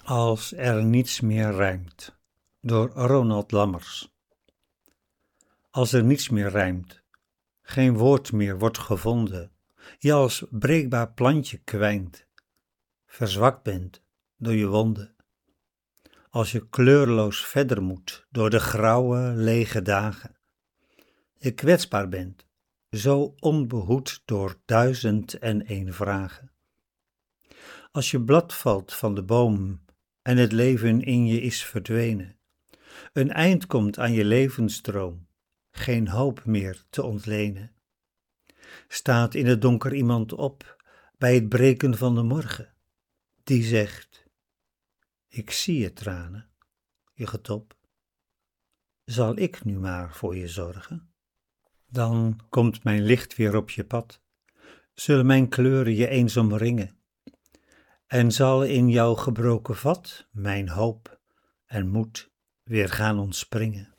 Als er niets meer rijmt, door Ronald Lammers. Als er niets meer rijmt, geen woord meer wordt gevonden, je als breekbaar plantje kwijnt, verzwakt bent door je wonden. Als je kleurloos verder moet door de grauwe, lege dagen, je kwetsbaar bent, zo onbehoed door 1001 vragen. Als je blad valt van de boom en het leven in je is verdwenen, een eind komt aan je levensstroom, geen hoop meer te ontlenen. Staat in het donker iemand op bij het breken van de morgen, die zegt: ik zie je tranen, je getop, zal ik nu maar voor je zorgen? Dan komt mijn licht weer op je pad, zullen mijn kleuren je eens omringen, en zal in jouw gebroken vat mijn hoop en moed weer gaan ontspringen.